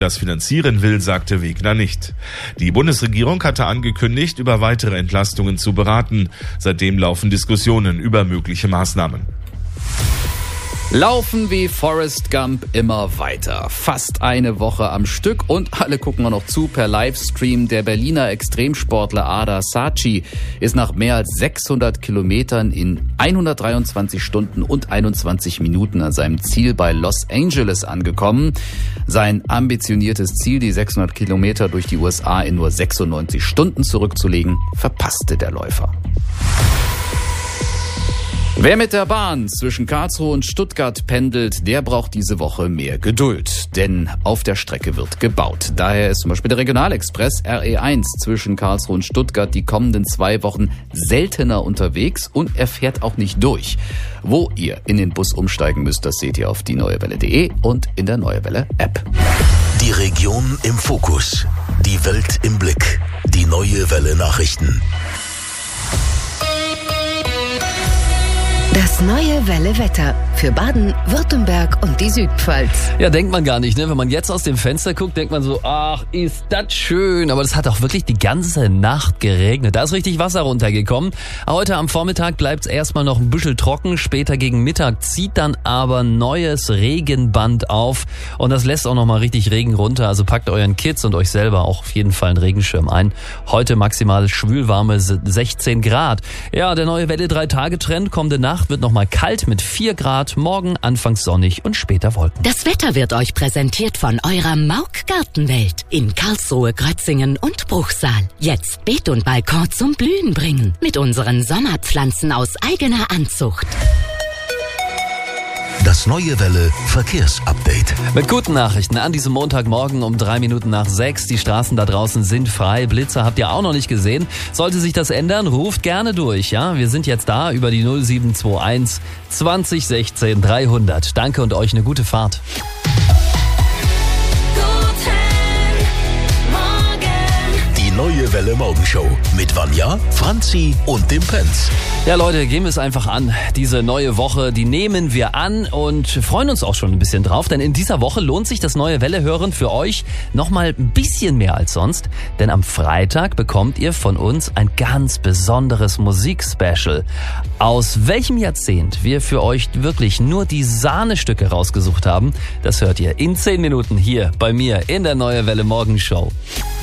das finanzieren will, sagte Wegner nicht. Die Bundesregierung hatte angekündigt, über weitere Entlastungen zu beraten. Seitdem laufen Diskussionen über mögliche Maßnahmen. Laufen wie Forrest Gump immer weiter. Fast eine Woche am Stück und alle gucken noch zu per Livestream. Der Berliner Extremsportler Ada Saci ist nach mehr als 600 Kilometern in 123 Stunden und 21 Minuten an seinem Ziel bei Los Angeles angekommen. Sein ambitioniertes Ziel, die 600 Kilometer durch die USA in nur 96 Stunden zurückzulegen, verpasste der Läufer. Wer mit der Bahn zwischen Karlsruhe und Stuttgart pendelt, der braucht diese Woche mehr Geduld. Denn auf der Strecke wird gebaut. Daher ist zum Beispiel der Regionalexpress RE1 zwischen Karlsruhe und Stuttgart die kommenden 2 Wochen seltener unterwegs und er fährt auch nicht durch. Wo ihr in den Bus umsteigen müsst, das seht ihr auf dieneuewelle.de und in der Neue Welle App. Die Region im Fokus. Die Welt im Blick. Die Neue Welle Nachrichten. Das Neue Welle Wetter für Baden, Württemberg und die Südpfalz. Ja, denkt man gar nicht, ne? Wenn man jetzt aus dem Fenster guckt, denkt man so, ach, ist das schön. Aber das hat auch wirklich die ganze Nacht geregnet. Da ist richtig Wasser runtergekommen. Heute am Vormittag bleibt es erstmal noch ein bisschen trocken. Später gegen Mittag zieht dann aber neues Regenband auf. Und das lässt auch nochmal richtig Regen runter. Also packt euren Kids und euch selber auch auf jeden Fall einen Regenschirm ein. Heute maximal schwülwarme 16 Grad. Ja, der Neue Welle 3-Tage-Trend. Kommende Nacht wird nochmal kalt mit 4 Grad, morgen anfangs sonnig und später Wolken. Das Wetter wird euch präsentiert von eurer Mauk Gartenwelt in Karlsruhe, Grötzingen und Bruchsal. Jetzt Beet und Balkon zum Blühen bringen mit unseren Sommerpflanzen aus eigener Anzucht. Das Neue Welle Verkehrsupdate. Mit guten Nachrichten an diesem Montagmorgen um 3:03. Die Straßen da draußen sind frei. Blitzer habt ihr auch noch nicht gesehen. Sollte sich das ändern, ruft gerne durch. Ja, wir sind jetzt da über die 0721 20 16 300. Danke und euch eine gute Fahrt. Neue Welle Morgenshow mit Vanja, Franzi und dem Pence. Ja Leute, gehen wir es einfach an. Diese neue Woche, die nehmen wir an und freuen uns auch schon ein bisschen drauf. Denn in dieser Woche lohnt sich das Neue Welle hören für euch nochmal ein bisschen mehr als sonst. Denn am Freitag bekommt ihr von uns ein ganz besonderes Musikspecial. Aus welchem Jahrzehnt wir für euch wirklich nur die Sahnestücke rausgesucht haben, das hört ihr in 10 Minuten hier bei mir in der Neue Welle Morgenshow.